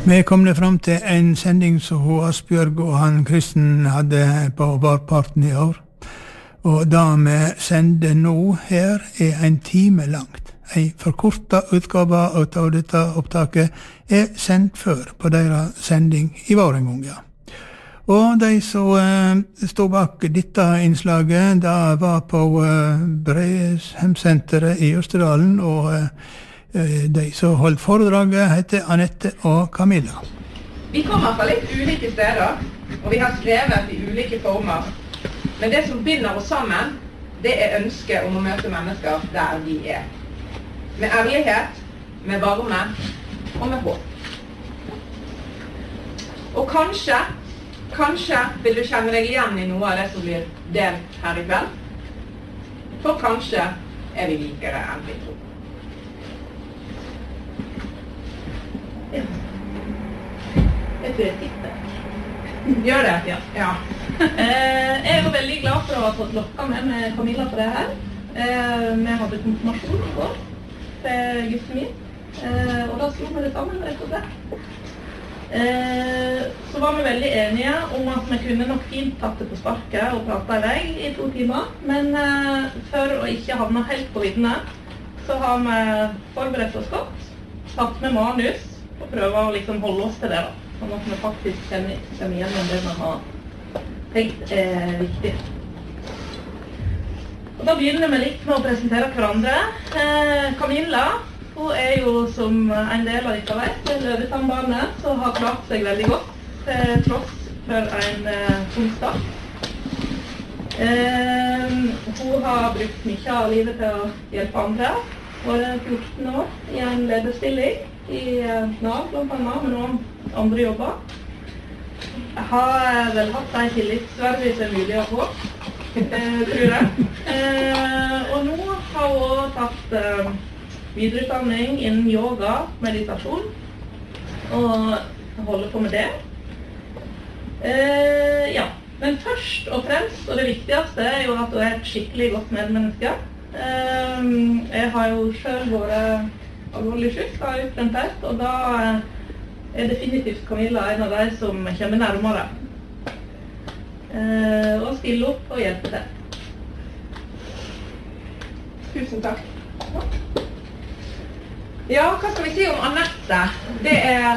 Vi kom frem til en sending som Asbjørg og han Kristen hadde på vårparten i år. Og det vi sender nå her en time langt. En forkortet utgave av dette opptaket sendt før på deres sending i vår en gang, ja. Og de som stod bak dette innslaget, det var på Breshemsenteret i Østerdalen, og de som holdt foredraget heter Annette og Camilla. Vi kommer fra litt ulike steder, og vi har skrevet i ulike former. Men det som binder oss sammen, det ønsket om å møte mennesker der de er. Med ærlighet, med varme og med håp. Og kanskje vil du kjenne deg igjen i noe av det som blir delt her i kveld. For kanskje vi likere enn vi tror. Ja. Jeg tror jeg tipper. Gjør det? Ja. Jeg jo veldig glad for å ha fått lokket med Camilla på det her. Vi hadde konfirmasjon i går til gutten min. Og da slo vi det sammen, rett og slett. Så var vi veldig enige om at vi kunne nok fint tatt det på sparket og pratet i vei i 2 timer. Men for å ikke havne helt på viddene, så har vi forberedt oss godt, tatt med manus og prøver å liksom holde oss til det da. Sånn at vi faktisk kommer igjennom det vi har tenkt viktig. Og da begynner vi litt med å presentere hverandre. Camilla, hun jo som en del av dere vet, Løvetannbarnet, som har klart seg veldig godt, til tross for en onsdag. Hun har brukt mye av livet til å hjelpe andre. Hun 14 år i en lederstilling i Nav, blant annet, med noen andre jobber. Jeg har vel hatt en tillitsverdig som mulig å få, tror jeg. Og nå har hun tatt videreutdanning innen yoga, meditasjon, og holder på med det. Ja, men først og fremst, og det viktigste jo at hun et skikkelig godt medmenneske. Jeg har jo selv vært alvorlig syk, da har jeg utbrenthet, og da definitivt Camilla en av de som kommer nærmere. Og stille opp og hjelpe til. Tusen takk. Ja, hva skal vi si om Annette? Det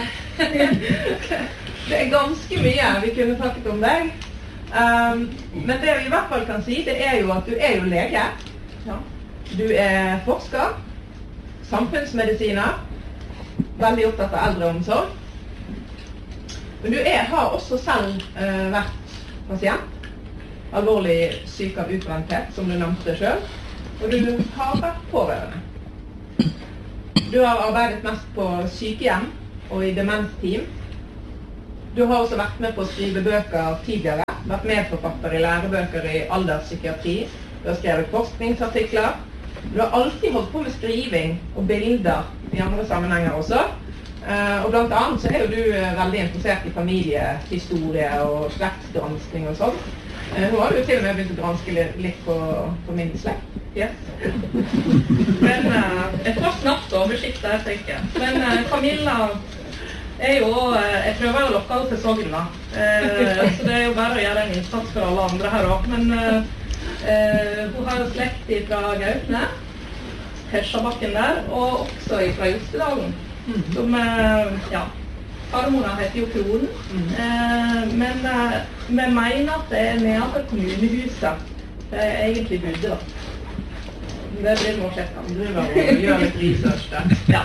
ganske mye vi kunne snakket om deg. Men det vi i hvert fall kan si, det jo at du jo lege. Ja. Du forsker, samfunnsmedisiner, veldig opptatt av eldreomsorg. Men du har også selv vært pasient, alvorlig syk av utbrenthet, som du nevnte selv, og du har vært pårørende. Du har arbeidet mest på sykehjem og i demensteam. Du har også vært med på å skrive bøker tidligere, vært medforfatter i lærebøker i alderspsykiatri. Du har skrevet forskningsartikler. Du har alltid holdt på med skriving og bilder i andre sammenhenger også. Og blant annet så jo du veldig interessert i familiehistorie og slektsgranskning og sånn. Nå har du til og med begynt å granske litt på min slekt. Yes. Men jeg får snart oversikt der, tenker jeg. Men Camilla jo, jeg prøver å lokke henne til Sogn, da. Så det jo bare å gjøre en innsats for alle andre her også. Men hun har jo slekt fra Gaupne, Hershabakken der, og også fra Jostedalen. Som, ja, farmora heter jo Kronen. Men vi mener at det nedenfor kommunehuset. Det egentlig bodde, da. Det blir nå slett andre og gjør litt research der. Ja.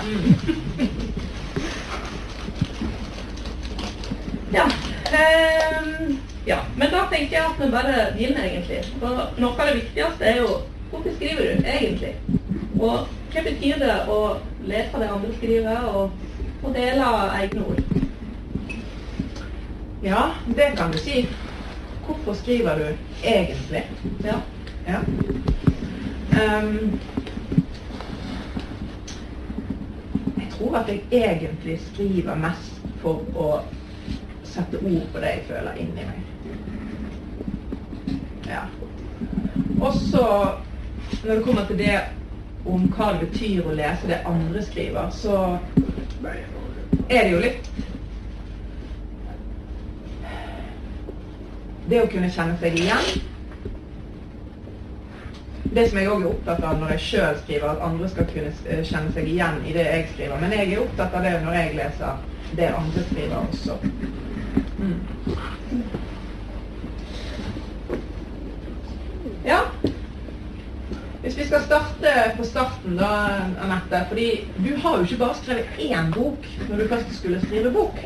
Ja, men da tenker jeg at vi bare begynner egentlig. For noe av det viktigste jo, hvorfor skriver du egentlig? Og hva betyr det å lese det andre skriver og dele egne ord? Ja, det kan du si. Hvorfor skriver du egentlig? Ja. Jeg tror at jeg egentlig skriver mest for å sette ord på det jeg føler inni meg. Ja. Og så, når det kommer til det om hva det betyr å lese det andre skriver, så det jo litt det å kunne kjenne seg igjen. Det som jeg også er opptatt av når jeg selv skriver, at andre skal kunne kjenne seg igjen i det jeg skriver. Men jeg er opptatt av det når jeg leser det andre skriver også. Ja. Hvis vi skal starte på starten da, Annette, fordi du har jo ikke bare skrevet én bok når du først skulle skrive bok.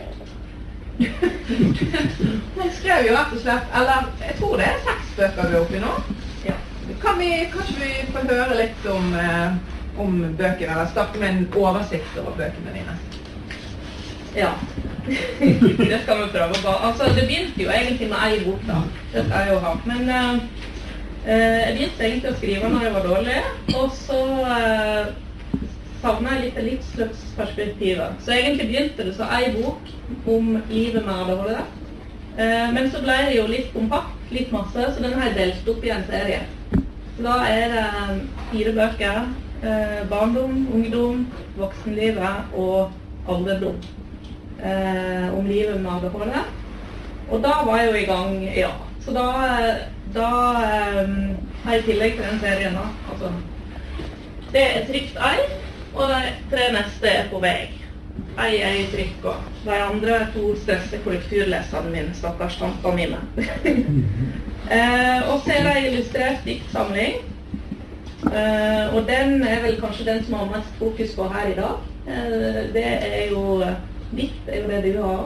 Jeg skrev jo rett og slett, eller jeg tror det 6 bøker du er oppe i nå. Ja. Kanskje vi får høre litt om bøkene, eller starte med en oversikt over bøkene dine? Ja, det skal vi prøve på. Altså, det begynte jo egentlig med en bok da, det skal jeg jo ha. Men jeg begynte egentlig å skrive når jeg var dårlig, og så savnet jeg litt livsløpsperspektivet. Så egentlig begynte det så en bok om livet med ADHD. Men så ble det jo litt kompakt, litt masse, så den har jeg delt opp i en serie. Så da er det 4 bøker, barndom, ungdom, voksenlivet og alderdom. Om livet med ADHD. Og da var jeg jo i gang, ja. Så da har jeg i tillegg til den serien da, altså, det er trykt ei, og de 3 neste er på vei. Ei er i trykk, og de andre 2 største korrekturleserne mine, stakkars tantene mine. Og så er det en illustrert diktsamling, og den er vel kanskje den som har mest fokus på her i dag. Det er jo dikt, er jo det du har.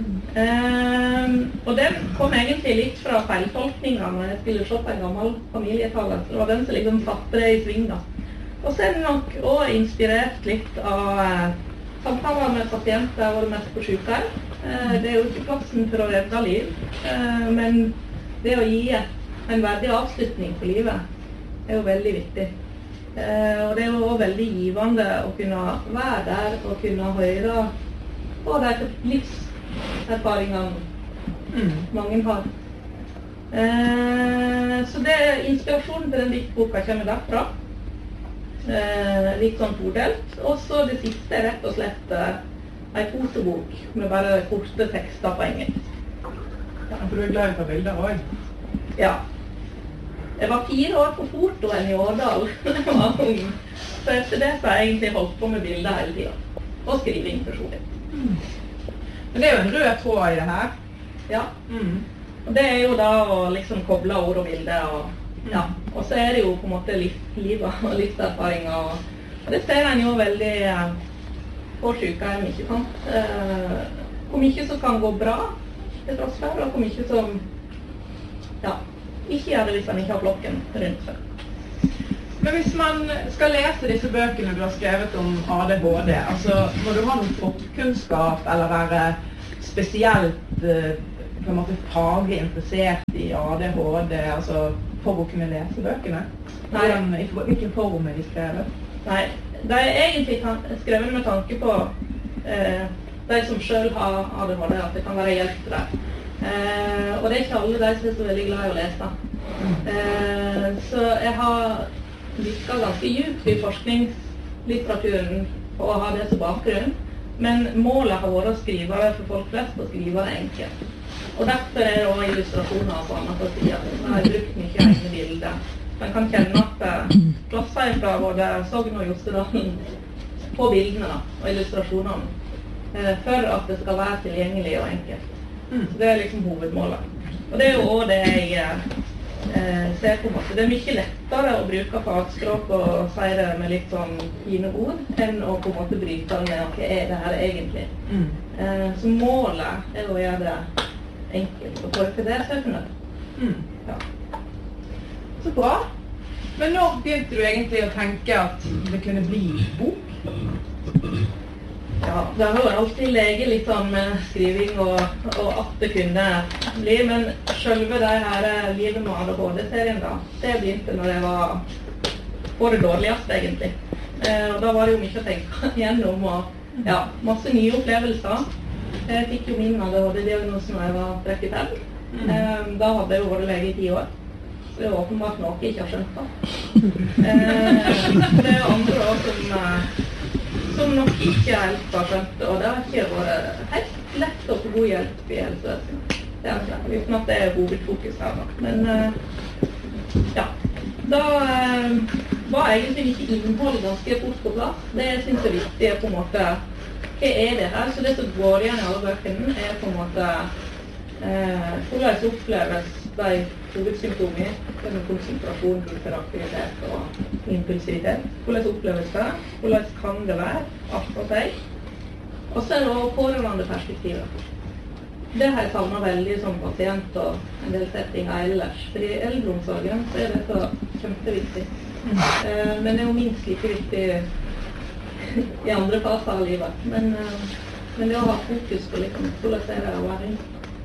Og den kom egentlig litt fra feiltolkninger når jeg skulle se på en gammel familietale. Det var den som liksom satte det i sving da. Og så er den nok også inspirert litt av samtaler med pasienter og det mest på sykehjem. Det er jo ikke plassen for å redde liv, men det å gi en verdig avslutning på livet er jo veldig viktig. Og det er jo også veldig givende å kunne være der og kunne høre på de livserfaringene mange har. Så det inspirasjonen til den diktboka kommer derfra. Litt sånn todelt. Og så det siste er rett og slett en fotobok med bare korte tekster på engelsk. Ja, for du er glad i å ta bilder også? Ja. Jeg var 4 år på fotoen i Årdal da jeg var ung. Så etter det så har jeg egentlig holdt på med bilder hele tiden. Og skriving personlig. Men det er jo en rød tråd i det her. Ja. Og det er jo da å liksom koble ord og bilder og ja. Og så er det jo på en måte livet og livserfaringer og det ser en jo veldig på sykehjem, ikke sant? Hvor mye som kan gå bra til tross for, og hvor mye som ja, ikke gjør det hvis man ikke har flokken rundt seg. Men hvis man skal lese disse bøkene du har skrevet om ADHD, altså må du ha noen forkunnskap eller være spesielt på en måte faglig interessert i ADHD, altså for å kunne lese bøkene? Nei. Hvilken form er de skrevet? Nei, de er egentlig skrevet med tanke på de som selv har ADHD, at det kan være hjelp til det. Og det er ikke alle de som er så veldig glad i å lese. Så jeg har lyttet ganske djupt i forskningslitteraturen og å ha det som bakgrunn, men målet har vært å skrive det for folk flest og skrive det enkelt. Og derfor er det også illustrasjoner og sånn på siden. Jeg har brukt mye egne bilder. Man kan kjenne at klasser fra både Sogn og Jostedalen på bildene da, og illustrasjonene for at det skal være tilgjengelig og enkelt. Så det er liksom hovedmålet. Og det er jo også det jeg ser på en måte. Det er mye lettere å bruke fagspråk og si det med litt sånn fine ord enn å på en måte bryte med hva er det her egentlig. Så målet er å gjøre det enkelt og folk til det søkende. Ja. Så bra. Men når begynte du egentlig å tenke at det kunne bli bok? Ja, det har jo alltid leget litt sånn med skriving og at det kunne bli, men selve det her livet med ADHD-serien da, det begynte når jeg var på det dårligste egentlig. Og da var det jo mye å tenke gjennom og ja, masse nye opplevelser. Jeg fikk jo min ADHD-diagnosen når jeg var 35. Da hadde jeg jo vært lege i 10 år. Så det er åpenbart noe jeg ikke har skjønt da. Det er jo andre år som nok ikke helt har skjønt, og det har ikke vært helt lett å få god hjelp i helsevesenet. uten at det hovedfokus her. Men ja, da var egentlig ikke innhold ganske fort på plass. Det synes jeg viktig på en måte, hva det her? Så det som går igjen i alle bøkene på en måte hvordan oppleves de hovedsymptomer, som konsentrasjon, hyperaktivitet og impulsivitet. Hvordan oppleves det? Hvordan kan det være akkurat seg? Og så det også pårørende perspektivet. Det har jeg savnet veldig som pasient og en del settinger ellers. For i eldreomsorgen så det så kjempeviktig. Men det jo minst like viktig i andre faser av livet. Men det å ha fokus på liksom, hvordan det å være inn.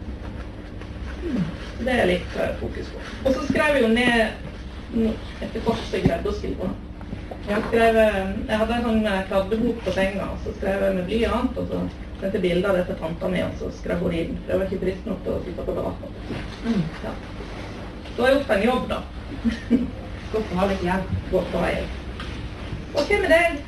Det litt fokus på. Og så skrev jeg jo ned etter kort så jeg greide å skrive på. Jeg hadde en sånn kladdebok på senga, og så skrev jeg med blyant, og så sendte bilder av det til tanta mi, og så skrev hun inn. For jeg var ikke trist nok til å sitte på debatten. Ja. Så har jeg gjort en jobb, da. Godt å ha litt hjelp. Godt å ha hjelp. Og hva med deg?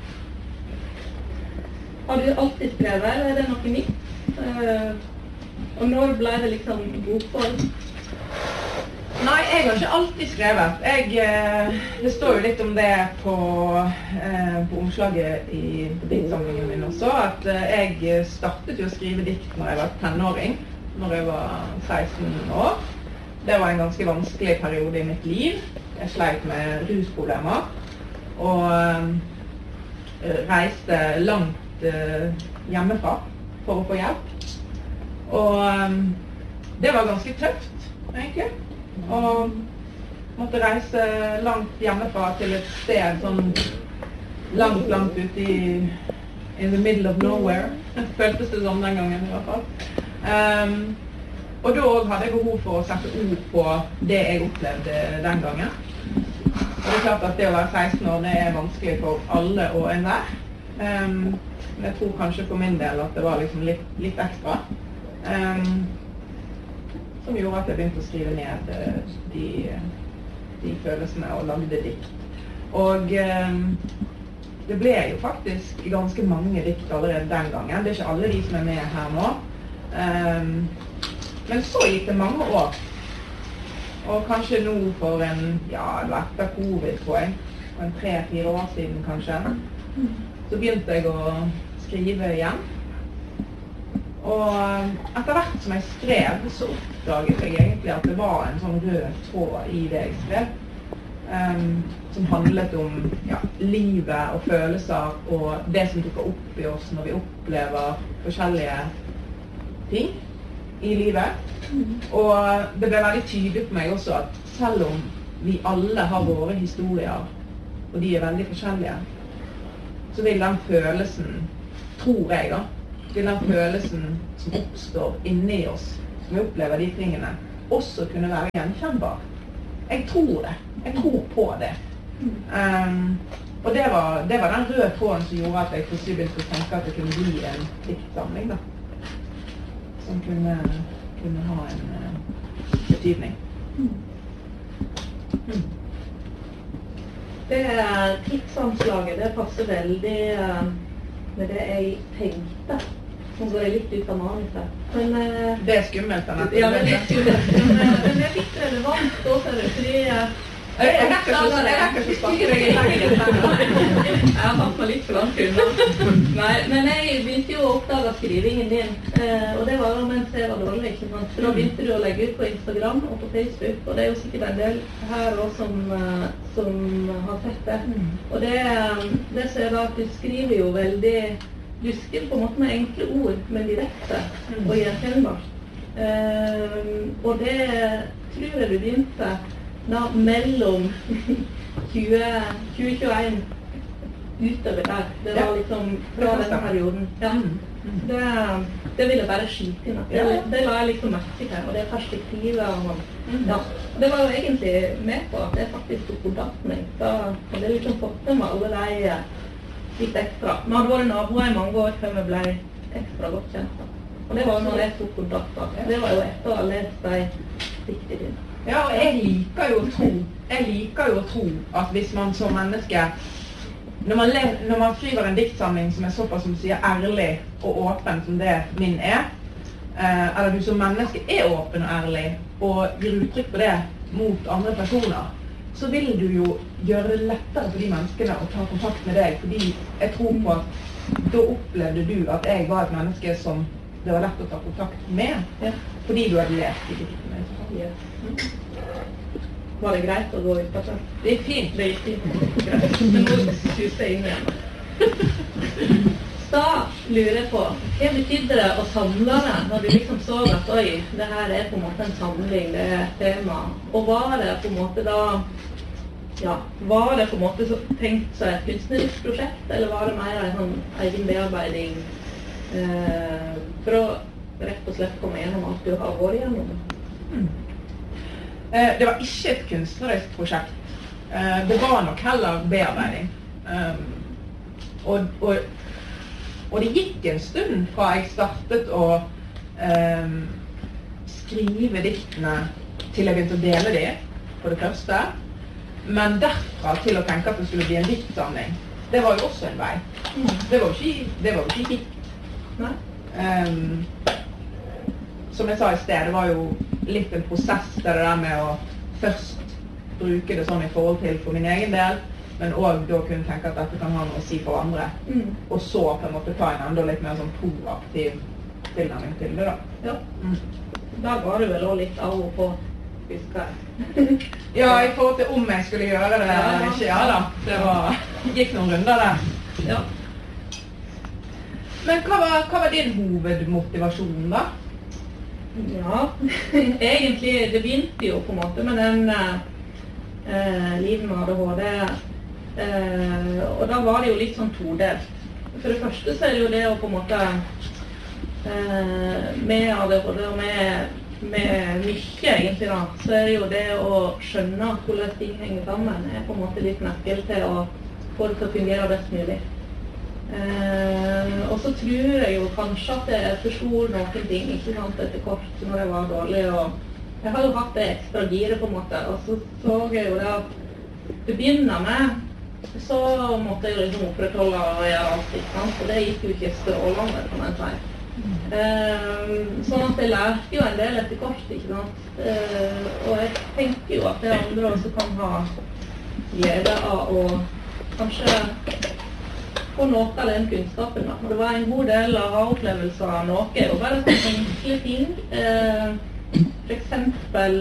Har du alltid skrevet, eller det noe nytt? Og når ble det liksom bokform? Nei, jeg har ikke alltid skrevet. Det står jo litt om det på omslaget i diktsamlingen min også, at jeg startet jo å skrive dikt når jeg var tenåring, når jeg var 16 år. Det var en ganske vanskelig periode i mitt liv. Jeg sleit med rusproblemer, og reiste langt hjemmefra for å få hjelp. Og det var ganske tøft, egentlig. Og måtte reise langt hjemmefra til et sted sånn langt ute in the middle of nowhere. Føltes det sånn den gangen i hvert fall. Og da hadde jeg behov for å sette ord på det jeg opplevde den gangen. Og det klart at det å være 16 år, det vanskelig for alle og enhver. Men jeg tror kanskje for min del at det var liksom litt ekstra. Som gjorde at jeg begynte å skrive ned de følelsene og lagde dikt. Og det ble jo faktisk ganske mange dikt allerede den gangen. Det ikke alle de som med her nå. Men så gikk det mange år. Og kanskje nå for etter covid på en 3-4 år siden kanskje, så begynte jeg å skrive igjen. Og etter hvert som jeg skrev, så oppdaget jeg egentlig at det var en sånn rød tråd i det jeg skrev, som handlet om livet og følelser og det som dukker opp i oss når vi opplever forskjellige ting i livet. Og det ble veldig tydelig for meg også at selv om vi alle har våre historier, og de veldig forskjellige, så vil den følelsen, tror jeg da, vil den følelsen som oppstår inni oss, som vi opplever de tingene, også kunne være gjenkjennbar. Jeg tror det. Jeg tror på det. Og det var den røde tråden som gjorde at jeg plutselig begynte å tenke at det kunne bli en diktsamling, da. Som kunne ha en betydning. Det tidsanslaget, det passer veldig med det jeg tenkte. Nå går jeg litt ut av manuset. Men det skummelt, Annette. Ja, det litt skummelt. Men det litt relevant også, fordi jeg rekker ikke snakke deg i leggen. Jeg har tatt meg litt for langt unna. Nei, men jeg begynte jo å oppdage skrivingen din, og det var jo mens jeg var dårlig, ikke sant? Så da begynte du å legge ut på Instagram og på Facebook, og det jo sikkert en del her også som har sett det. Og det ser da at du skriver jo veldig, du skriver på en måte med enkle ord, men direkte og gjenkjennbart. Og det tror jeg du begynte da mellom 2021 utover der. Det var liksom fra denne perioden. Ja. Det ville jeg bare skite inn. Det la jeg liksom merke til, og det perspektivet. Det var jo egentlig med på at jeg faktisk tok kontakt med meg. Da hadde jeg liksom fått med meg alle de litt ekstra. Vi hadde vært naboer i mange år før vi ble ekstra godt kjent. Og det var når jeg tok kontakt. Det var jo etter å ha lest de diktene dine. Ja, og jeg liker jo å tro at hvis man som menneske, når man skriver en diktsamling som såpass som sier ærlig og åpen som det min eller du som menneske åpen og ærlig, og gir uttrykk for det mot andre personer, så vil du jo gjøre det lettere for de menneskene å ta kontakt med deg, fordi jeg tror på at da opplevde du at jeg var et menneske som det var lett å ta kontakt med, fordi du hadde lest i diktene. Var det greit å gå ut på det? Det gikk fint. Det gikk fint. Greit. Men nå suser jeg inn igjen. Da lurer jeg på, hva betydde det å samle det, når du liksom så at oi, det her på en måte en samling, det et tema, og var det på en måte da, var det på en måte tenkt som et kunstnerisk prosjekt, eller var det mer en sånn egen bearbeiding for å rett og slett komme gjennom alt du har vært gjennom? Det var ikke et kunstnerisk prosjekt. Det var nok heller bearbeiding. Og det gikk en stund fra jeg startet å skrive diktene til jeg begynte å dele dem, for det første. Men derfra til å tenke at det skulle bli en diktsamling, det var jo også en vei. Det var jo ikke dikt. Som jeg sa i sted, det var jo litt en prosess det der med å først bruke det sånn i forhold til for min egen del, men også da kunne tenke at dette kan ha noe å si for andre. Og så på en måte ta en enda litt mer sånn proaktiv tilnærming til det da. Ja. Da var du vel også litt av og på, husker jeg. Ja, i forhold til om jeg skulle gjøre det eller ikke, ja da. Det gikk noen runder der. Ja. Men hva var din hovedmotivasjon da? Ja, egentlig, det begynte jo på en måte med den livet med ADHD, og da var det jo litt sånn todelt. For det første så det jo det å på en måte med ADHD og med mye egentlig da, så det jo det å skjønne hvordan ting henger sammen, på en måte litt nøkkel til å få det til å fungere best mulig. Og så tror jeg jo kanskje at jeg forstod noen ting, ikke sant, etter kort når jeg var dårlig, og jeg har jo hatt det ekstra giret på en måte, og så jeg jo det at det begynner med, så måtte jeg jo liksom opprettholde og gjøre alt, ikke sant, og det gikk jo ikke strålende, kan jeg si. Sånn at jeg lærte jo en del etter kort, ikke sant, og jeg tenker jo at det andre også kan ha glede av å kanskje få noe av den kunnskapen da. Det var en god del av opplevelser av noe, og bare sånne enkle ting. For eksempel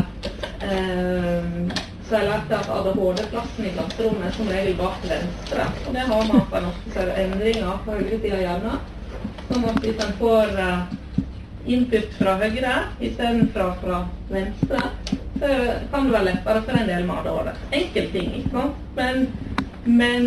så jeg lærte at ADHD-plassen i klasserommet som regel bak til venstre. Og det har man på en ofte endringer på høyre siden av hjernen. Sånn at hvis en får input fra høyre i stedet fra venstre, så kan det være lettere for en del med ADHD. Enkel ting, ikke sant? Men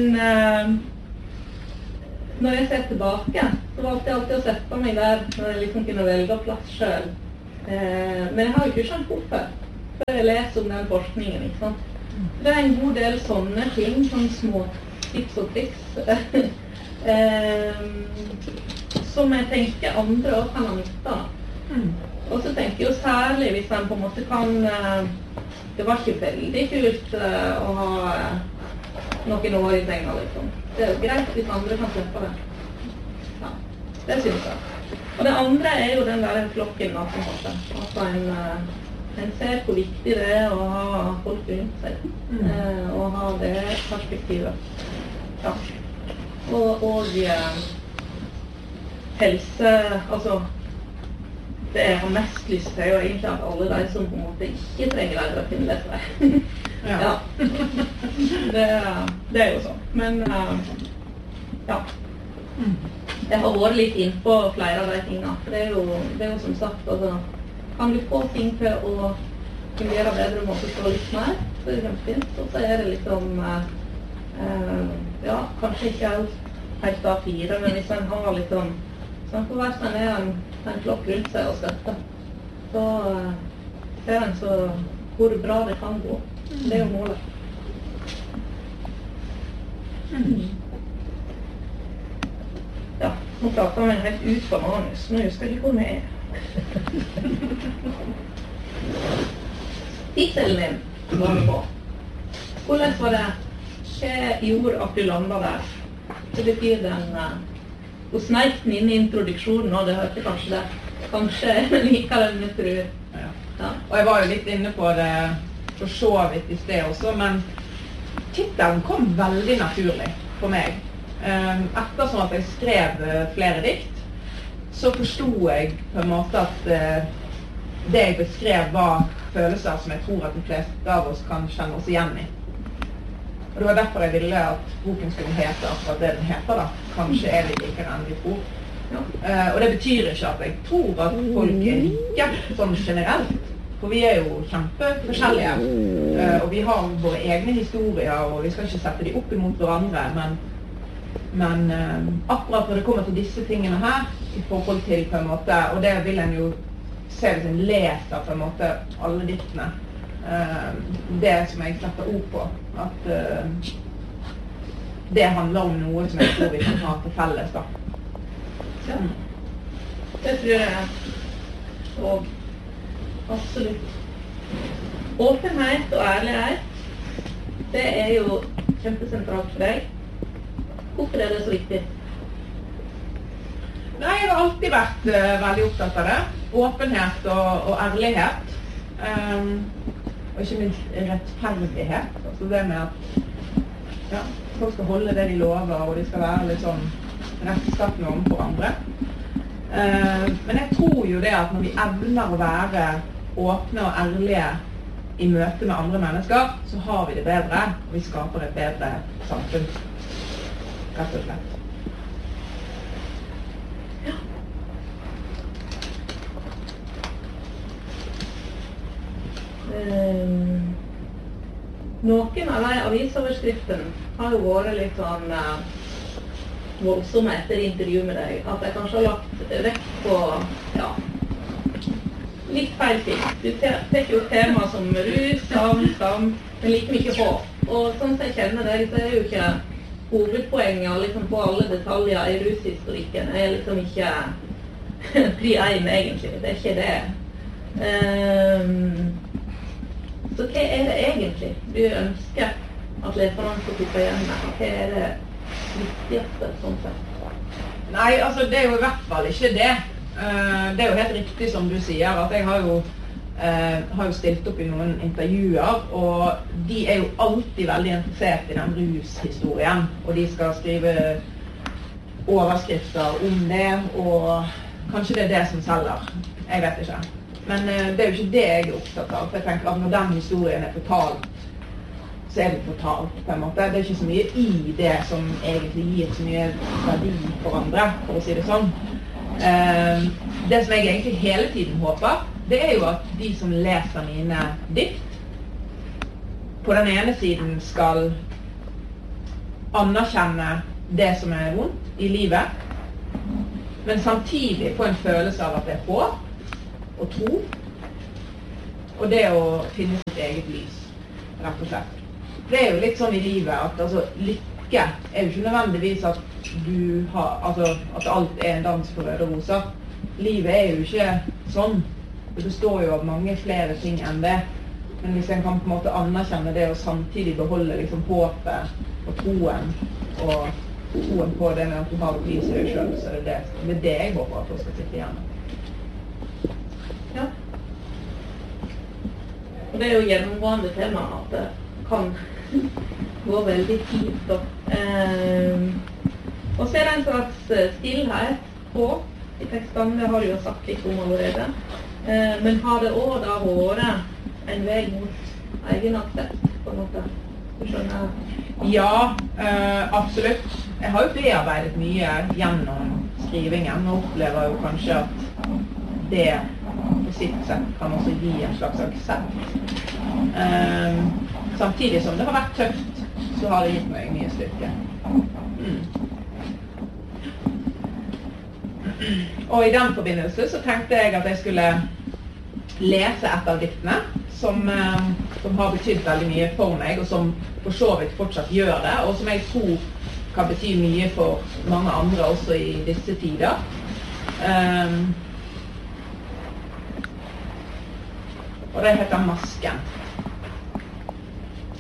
når jeg ser tilbake, så valgte jeg alltid å sette meg der når jeg liksom kunne velge plass selv. Men jeg har jo ikke skjønt hvorfor, før jeg leser om den forskningen, ikke sant? Det en god del sånne ting, sånne små tips og triks, som jeg tenker andre også kan ha nytte av. Og så tenker jeg jo særlig hvis en på en måte kan, det var ikke veldig kult å ha noen år i senga, liksom. Det jo greit hvis andre kan slippe det. Ja, det synes jeg. Og det andre jo den der flokken da, som måte. Altså en ser hvor viktig det å ha folk rundt seg. Og ha det perspektivet. Ja. Og helse, altså det jeg har mest lyst til jo egentlig at alle de som på en måte ikke trenger det å finne lese det. Ja. Det jo sånn. Men ja. Jeg har vært litt inn på flere av de tingene. For det jo som sagt, altså, kan du få ting til å fungere bedre og måtte stå litt mer, så det kjempefint. Og så det liksom, ja, kanskje ikke helt A4, men hvis en har litt sånn, så en får være sånn en flokk rundt seg og støtte. Så ser en så hvor bra det kan gå. Det jo målet. Ja, nå prater vi helt ut på manus. Nå husker jeg ikke hvor vi Tittelen din var det på. Hvordan var det? Hva gjorde at du landet der? Det betyr den Hun sneik den inn i introduksjonen, og det hørte kanskje det. Kanskje liker den, vet du. Ja. Og jeg var jo litt inne på det for så vidt i sted også, men titelen kom veldig naturlig for meg. Ettersom at jeg skrev flere dikt, så forstod jeg på en måte at det jeg beskrev var følelser som jeg tror at de fleste av oss kan kjenne oss igjen i. Og det var derfor jeg ville at boken skulle hete akkurat det den heter da. Kanskje er vi likere enn vi tror. Og det betyr ikke at jeg tror at folk er like sånn generelt. For vi er jo kjempeforskjellige. Og vi har våre egne historier, og vi skal ikke sette de opp imot hverandre. Men akkurat når det kommer til disse tingene her, i forhold til på en måte, og det vil en jo se hvis en leser på en måte alle diktene, det som jeg setter ord på, at det handler om noe som jeg tror vi kan ha til felles da. Ja, det tror jeg. Og absolutt. Åpenhet og ærlighet, det er jo kjempesentralt for deg. Hvorfor er det så viktig? Nei, jeg har alltid vært veldig opptatt av det. Åpenhet og ærlighet. Og ikke minst rettferdighet. Altså det med at folk skal holde det de lover, og de skal være litt sånn rettskattende overfor andre. Men jeg tror jo det at når vi evner å være åpne og ærlige i møte med andre mennesker, så har vi det bedre, og vi skaper et bedre samfunn. Rett og slett. Ja. Noen av de avisoverskriftene har jo vært litt sånn voldsomme etter intervju med deg, at jeg kanskje har lagt vekt på litt feil ting. Du tar jo tema som rus, skam, men like mye håp. Og sånn som jeg kjenner deg, så er jo ikke hovedpoenget liksom, på alle detaljer i rushistorikken. Jeg er liksom ikke fri ein egentlig, det er ikke det. Så hva er det egentlig du ønsker at leserne skal sitte igjen med? Hva er det viktigste sånn sett? Nei, altså det er jo i hvert fall ikke det. Det er jo helt riktig som du sier, at jeg har jo stilt opp i noen intervjuer, og de er jo alltid veldig interessert i den rushistorien, og de skal skrive overskrifter om det, og kanskje det er det som selger. Jeg vet ikke. Men det er jo ikke det jeg er opptatt av, for jeg tenker at når den historien er fortalt, så er det fortalt på en måte. Det er ikke så mye i det som egentlig gir så mye verdi for andre, for å si det sånn. Det som jeg egentlig hele tiden håper, det er jo at de som leser mine dikt, på den ene siden skal anerkjenne det som er vondt i livet, men samtidig få en følelse av at det er håp og tro, og det å finne sitt eget lys, rett og slett. Det er jo litt sånn i livet at altså, lykke er jo ikke nødvendigvis at at alt er en dans for røde roser. Livet er jo ikke sånn. Det består jo av mange flere ting enn det. Men hvis en kan på en måte anerkjenne det og samtidig beholde liksom håpet og troen på det med at du har et lys i deg selv, så er det det jeg håper at du skal sitte igjen. Ja. Og det er jo gjennomgående tema at det kan gå veldig fint da. Og så er det en slags stillhet på i tekstene, det har du jo sagt litt om allerede. Men har det også da vært en vei mot egen aksept, på en måte? Du skjønner? Ja, absolutt. Jeg har jo bearbeidet mye gjennom skrivingen, og opplever jo kanskje at det på sitt sett kan også gi en slags aksept. Samtidig som det har vært tøft, så har det gitt meg mye styrke. Og i den forbindelse så tenkte jeg at jeg skulle lese et av diktene som har betydd veldig mye for meg, og som for så vidt fortsatt gjør det, og som jeg tror kan bety mye for mange andre også i disse tider. Og det heter Masken.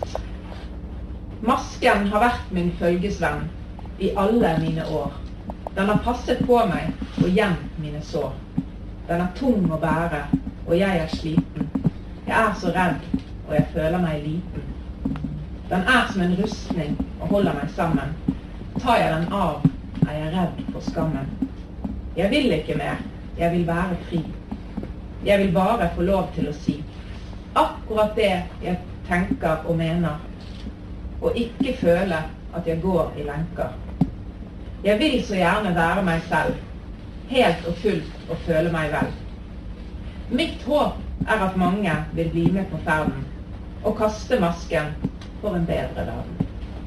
Masken har vært min følgesvenn i alle mine år. Den har passet på meg og gjemt mine sår. Den er tung å bære, og jeg er sliten. Jeg er så redd, og jeg føler meg liten. Den er som en rustning og holder meg sammen. Tar jeg den av, er jeg redd for skammen. Jeg vil ikke mer, jeg vil være fri. Jeg vil bare få lov til å si akkurat det jeg tenker og mener, og ikke føle at jeg går i lenker. Jeg vil så gjerne være meg selv, helt og fullt og føle meg vel. Mitt håp er at mange vil bli med på ferden, og kaste masken for en bedre verden.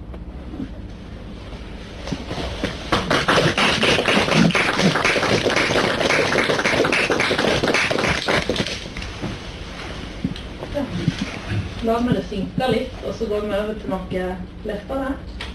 La meg det synke litt, og så går vi over til noe lettere.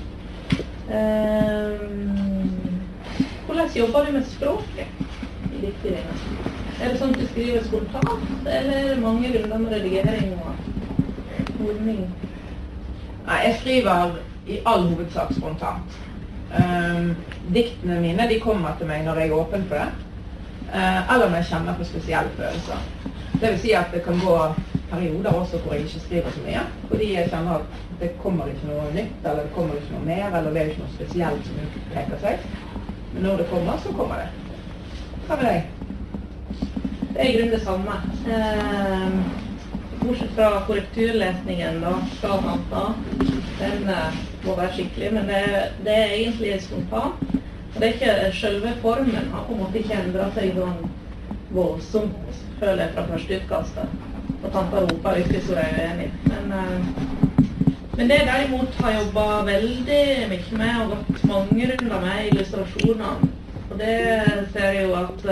Hvordan jobber du med språket i diktene? Er det sånn at du skriver spontant, eller er det mange runder med redigering og ordning? Nei, jeg skriver i all hovedsak spontant. Diktene mine, de kommer til meg når jeg er åpen for det, eller når jeg kjenner på spesielle følelser. Det vil si at det kan gå perioder også hvor jeg ikke skriver så mye, fordi jeg kjenner at det kommer ikke noe nytt, eller det kommer ikke noe mer, eller det er ikke noe spesielt som utpeker seg. Men når det kommer, så kommer det. Hva med deg? Det er i grunnen det samme. Bortsett fra korrekturlesningen da, fra Hanta, den må være skikkelig, men det er egentlig spontant. Og det er ikke selve formen, har på en måte ikke endret seg sånn voldsomt, føler jeg, fra første utkastet. Og Tanta roper ikke så det er enig. Men det derimot har jeg jobbet veldig mye med, og gått mange runder med illustrasjonene. Og det ser jeg jo at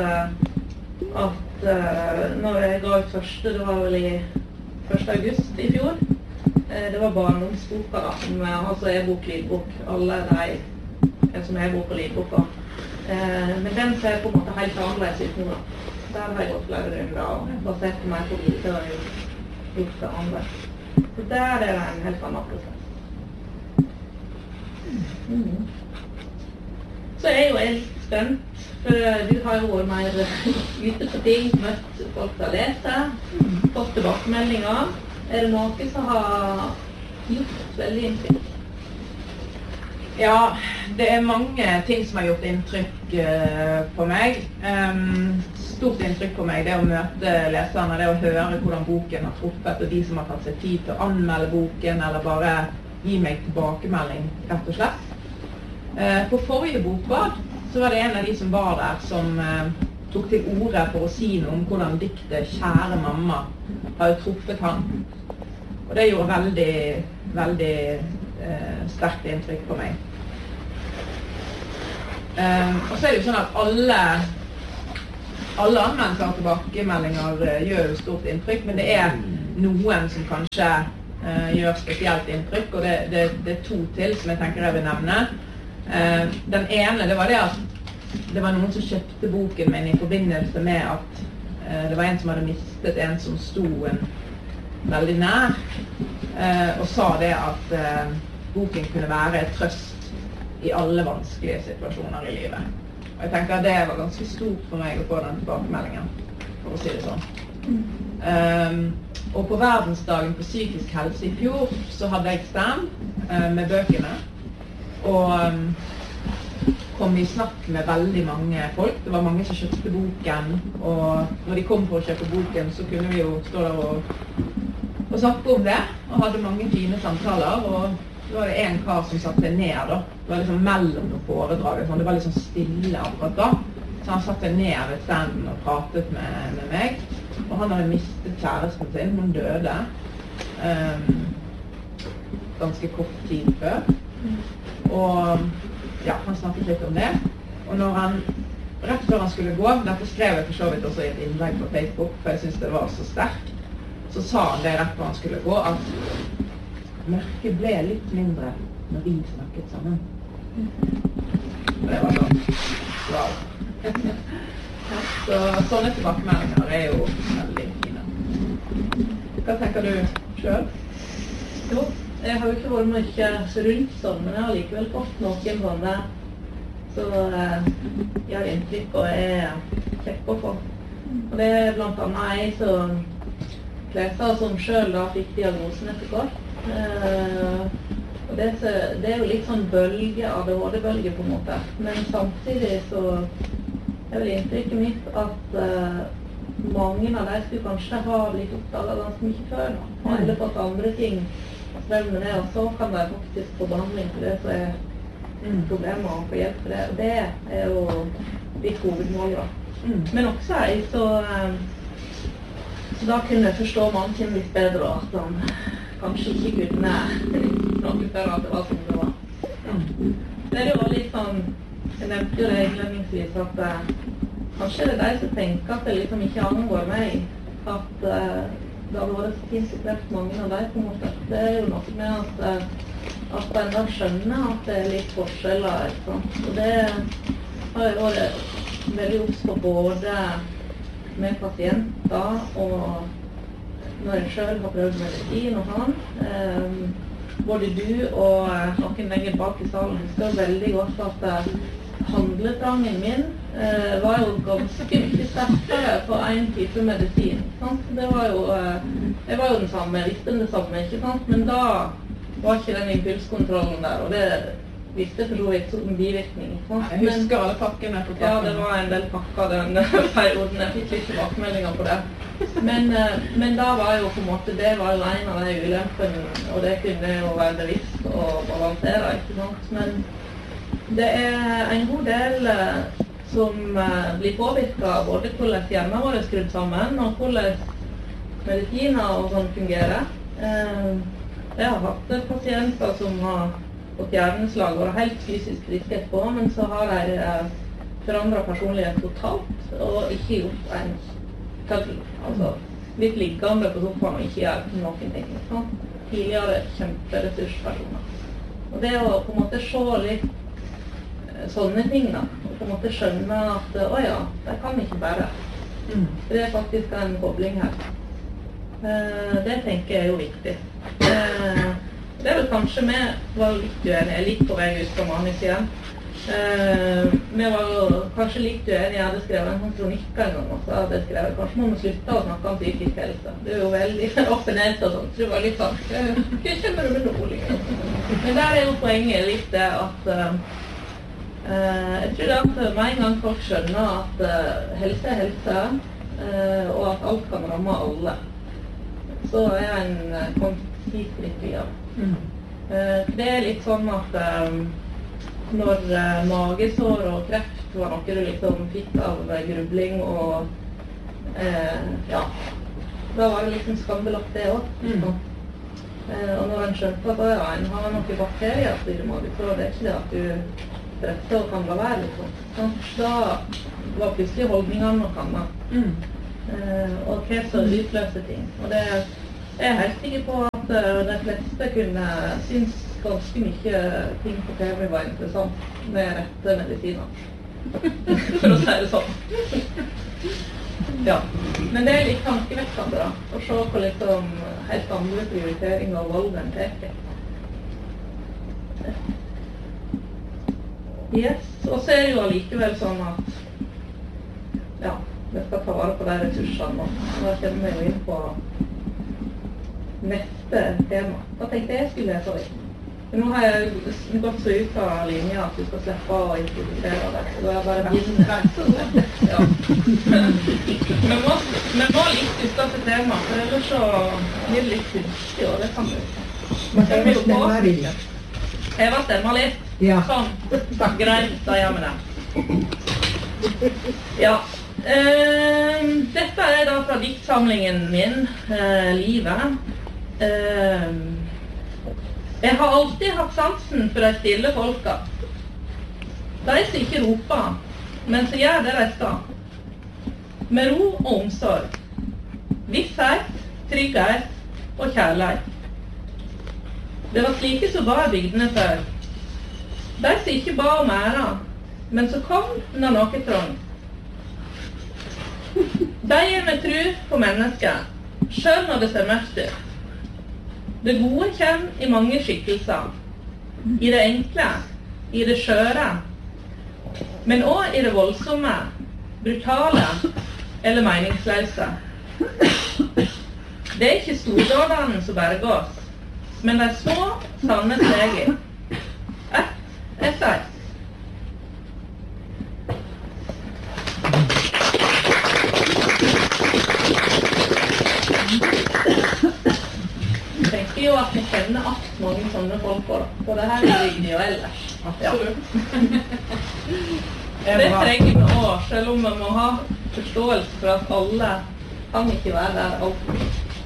når jeg ga ut første, det var vel i 1. august i fjor, det var barndomsboka da, som altså e-bok, lydbok, alle de som er bok og lydboka. Men den ser på en måte helt annerledes ut nå da. Der har jeg gått flere runder og basert meg på bilder og gjort det andre. Så der er det en helt annen prosess. Så er jeg jo helt spent, for du har jo vært mer ute på ting, møtt folk til å lese, fått tilbakemeldinger. Er det noe som har gjort veldig inntrykk? Ja, det er mange ting som har gjort inntrykk på meg. Stort inntrykk på meg, det å møte leserne, det å høre hvordan boken har truffet, og de som har tatt seg tid til å anmelde boken, eller bare gi meg tilbakemelding, rett og slett. På forrige bokbad, så var det en av de som var der, som tok til orde for å si noe om hvordan diktet «Kjære mamma» har truffet han. Og det gjorde veldig, veldig sterkt inntrykk på meg. Og så er det jo sånn at alle anmeldelser og tilbakemeldinger gjør jo stort inntrykk, men det er noen som kanskje gjør spesielt inntrykk, og det er to til som jeg tenker jeg vil nevne. Den ene, det var det at det var noen som kjøpte boken min i forbindelse med at det var en som hadde mistet en som sto en veldig nær, og sa det at boken kunne være et trøst i alle vanskelige situasjoner i livet. Og jeg tenker at det var ganske stort for meg å få den tilbakemeldingen, for å si det sånn. Og på verdensdagen for psykisk helse i fjor, så hadde jeg stand med bøkene, og kom i snakk med veldig mange folk. Det var mange som kjøpte boken, og når de kom for å kjøpe boken, så kunne vi jo stå der og snakke om det, og hadde mange fine samtaler, og så var det en kar som satt seg ned da. Det var liksom mellom noen foredrag, sånn. Det var liksom stille akkurat da. Så han satt seg ned ved standen og pratet med meg. Og han hadde mistet kjæresten sin, hun døde. Ganske kort tid før. Og ja, han snakket litt om det. Og når han, rett før han skulle gå, dette skrev jeg for så vidt også i et innlegg på Facebook, for jeg synes det var så sterkt, så sa han det rett før han skulle gå, at mørket ble litt mindre når vi snakket sammen. Og det var sånn, wow. Så sånne tilbakemeldinger er jo veldig fine. Hva tenker du selv? Jo, jeg har jo ikke vært mye rundt sånn, men jeg har likevel fått noen sånne så gjør inntrykk og kjekk å få. Og det blant annet jeg som leser som selv da fikk diagnosen etter kort. Og det jo litt sånn ADHD-bølge på en måte. Men samtidig så vel inntrykket mitt at mange av de skulle kanskje ha blitt oppdaget ganske mye før nå. Eller fått andre ting strømme med det, og så kan de faktisk få behandling for det som problemer og få hjelp for det. Og det jo litt hovedmål da. Men også jeg så da kunne jeg forstå mange ting litt bedre, og at han kanskje ikke kunne noe før at det var som det var. Det jo litt sånn, jeg nevnte jo det innledningsvis, at kanskje det de som tenker at det liksom ikke angår meg, at det hadde vært så fint å treffe mange av de på en måte. Det jo noe med at en da skjønner at det litt forskjeller, ikke sant? Og det har jo vært veldig obs på både med pasienter og når jeg selv har prøvd medisin og han. Både du og noen lenger bak i salen husker veldig godt at handletrangen min var jo ganske mye sterkere på en type medisin. Sant? Det var jo, jeg var jo den samme, jeg visste det samme, ikke sant? Men da var ikke den impulskontrollen der, og det visste for så vidt som bivirkning. Jeg husker alle pakkene på pakken. Ja, det var en del pakker den perioden. Jeg fikk litt tilbakemeldinger på det. Men da var jo på en måte, det var jo en av de ulempene, og det kunne jo være bevisst og balansere, ikke sant? Men det en god del som blir påvirket både hvordan hjernen vår skrudd sammen, og hvordan medisiner og sånn fungerer. Jeg har hatt pasienter som har fått hjerneslag og helt fysisk friske etterpå, men så har de forandret personlighet totalt og ikke gjort en altså litt liggende på sofaen og ikke gjør noen ting. Sånn. Tidligere kjemperessurspersoner. Og det å på en måte se litt sånne ting da, og på en måte skjønne at åja, det kan ikke bare. Det faktisk en kobling her. Det tenker jeg jo viktig. Det vel kanskje vi var litt uenige, litt på vei ut fra manus igjen. Vi var jo kanskje litt uenige, jeg hadde skrevet en sånn kronikk en gang, og så hadde jeg skrevet, kanskje må vi slutte å snakke om psykisk helse. Det jo veldig offenhet og sånt, så det var litt sånn, hva kommer du med noe liksom? Men der jo poenget litt det at jeg tror at med en gang folk skjønner at helse helse, og at alt kan ramme alle, så en kommet litt via. Det litt sånn at når magesår og kreft var noe du liksom fikk av grubling og ja, da var det liksom skambelagt det også. Og når en skjønte at en har noen bakterier i magesår, det ikke det at du stresse og kan la være liksom. Da var plutselig holdningene noe annet. Og hva som utløser ting. Og det jeg helt sikker på at de fleste kunne synes ganske mye ting på TV var interessant med rette medisiner. For å si det sånn. Ja. Men det litt tankevekkende da, å se på liksom helt andre prioriteringer og valg enn teker. Yes, og så det jo allikevel sånn at ja, vi skal ta vare på de ressursene, og da kommer vi jo inn på neste tema. Da tenkte jeg skulle lese det. Men nå har jeg gått så ut av linja at du skal slippe å introdusere det, så da bare begynne. Ja. Men må litt ut av tema, for ellers så blir det litt kunstig, og det kan du ikke. Jeg var stemmer litt. Ja. Sånn. Greit, da gjør vi det. Ja. Dette da fra diktsamlingen min, Livet. Jeg har alltid hatt sansen for de stille folka. De som ikke roper, men som gjør det de skal. Med ro og omsorg. Visshet, trygghet og kjærlighet. Det var slike som var bygdene før. De som ikke ba om æra, men som kom når noe trong. De med tro på mennesker, selv når det ser mørkt ut. Det gode kommer i mange skikkelser. I det enkle, i det skjøre Men også i det voldsomme, brutale eller meningsløse. Det ikke stordådene som berger oss, men de små, sanne stegene. Ett et. Jeg tenker jo at vi kjenner alt mange sånne folk på, og det her er jo ellers. Absolutt. Det trenger vi også, selv om vi må ha forståelse for at alle kan ikke være der alltid.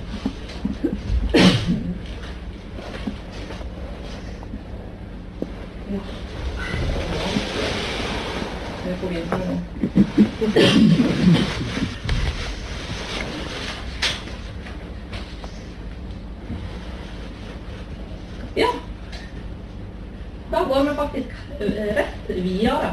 Det får vi inn nå. Ja, da går vi faktisk rett videre.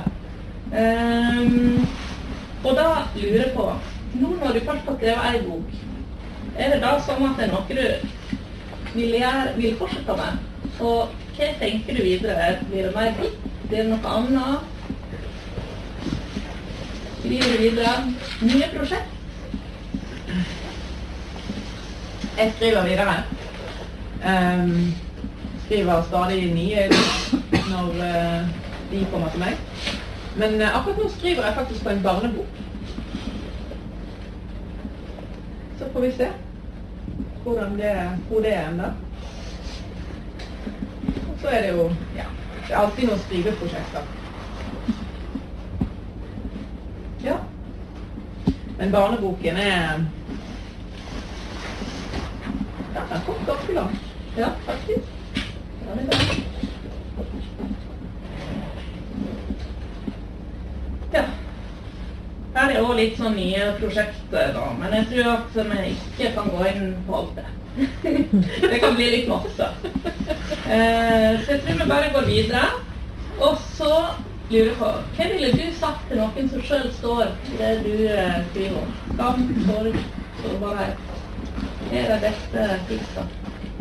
Og da lurer jeg på, nå når du først har skrevet en bok, er det da sånn at det er noe du vil fortsette med? Og hva tenker du videre? Blir det mer dikt? Blir det noe annet? Skriver du videre? Nye prosjekt? Jeg skriver videre. Skriver stadig nye når de kommer til meg. Men akkurat nå skriver jeg faktisk på en barnebok. Så får vi se hvor det er enda. Og så er det jo, ja, det er alltid noen skriveprosjekter. Ja. Men barneboken er, ja, den kom ganske langt. Ja, faktisk. Ja, det er bra. Ja. Her er også litt sånn nye prosjekter da, men jeg tror at vi ikke kan gå inn på alt det. Det kan bli litt masse. Så jeg tror vi bare går videre. Og så lurer jeg på, hva ville du sagt til noen som selv står i det du skriver om? Skam, sorg, sårbarhet. Hva er det beste tipset?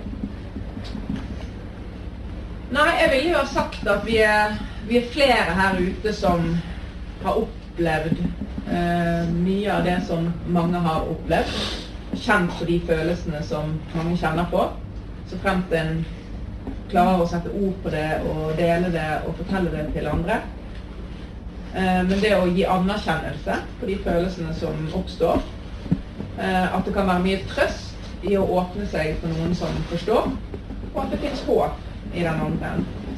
Nei, jeg ville jo ha sagt at vi er flere her ute som har opplevd mye av det som mange har opplevd. Kjent på de følelsene som mange kjenner på. Så fremt en klarer å sette ord på det og dele det og fortelle det til andre. Men det å gi anerkjennelse på de følelsene som oppstår. At det kan være mye trøst i å åpne seg for noen som forstår. Og at det finnes håp i den andre.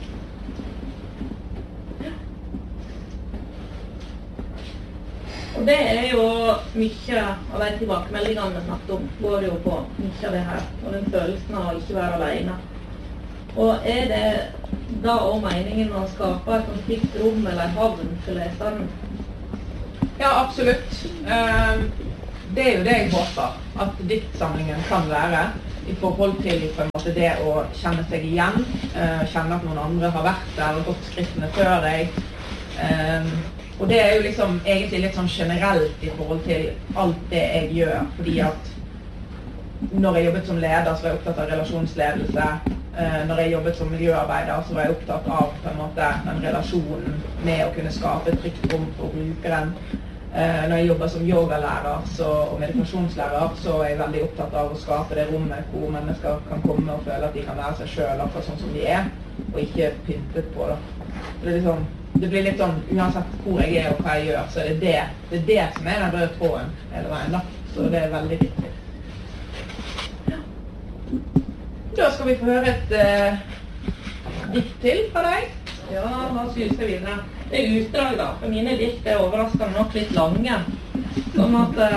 Og det er jo mye av de tilbakemeldingene vi snakket om, går jo på mye av det her, og den følelsen av å ikke være alene. Og er det da også meningen å skape et konflikt rom eller en havn til leseren? Ja, absolutt. Det er jo det jeg håper, at diktsamlingen kan være, i forhold til på en måte det å kjenne seg igjen, kjenne at noen andre har vært der og gått skrittene før deg. Og det er jo liksom egentlig litt sånn generelt i forhold til alt det jeg gjør, fordi at når jeg jobbet som leder, så var jeg opptatt av relasjonsledelse. Når jeg jobbet som miljøarbeider, så var jeg opptatt av på en måte den relasjonen med å kunne skape et trygt rom for brukeren. Når jeg jobber som yogalærer og meditasjonslærer, så er jeg veldig opptatt av å skape det rommet hvor mennesker kan komme og føle at de kan være seg selv akkurat sånn som de er, og ikke pyntet på det. Det blir litt sånn, uansett hvor jeg er og hva jeg gjør, så er det det som er den røde tråden hele veien da. Så det er veldig viktig. Ja. Da skal vi få høre et dikt til fra deg. Ja, da synes jeg videre. Det er utdrag da, for mine dikt er overraskende nok litt lange. Sånn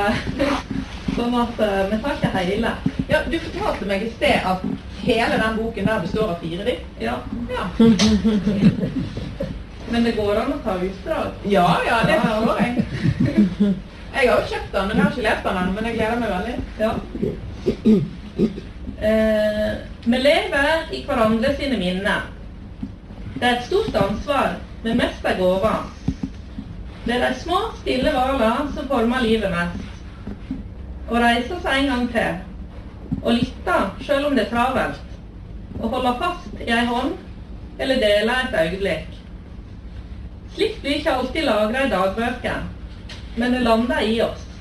at vi tar ikke hele. Ja, du fortalte meg i sted at hele den boken der består av 4 dikt. Ja. Ja. Men det går an å ta utdrag. Ja, det forstår jeg. Jeg har jo kjøpt den, men jeg har ikke lest den ennå, men jeg gleder meg veldig. Ja. Vi lever i hverandre sine minner. Det er et stort ansvar, men mest er gåva. Det er de små, stille valene som former livet mest. Å reise seg en gang til, og lytte, selv om det er travelt. Å holde fast i en hånd, eller dele et øyeblikk. Slikt blir ikke alltid lagret i dagbøker, men det lander i oss.